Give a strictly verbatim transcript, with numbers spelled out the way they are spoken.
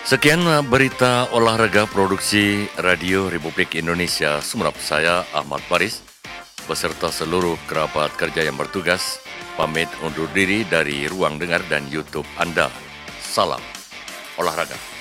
Sekian uh, berita olahraga produksi Radio Republik Indonesia Sumeneb. Saya Ahmad Faris beserta seluruh kerabat kerja yang bertugas pamit undur diri dari ruang dengar dan YouTube Anda. Salam olahraga.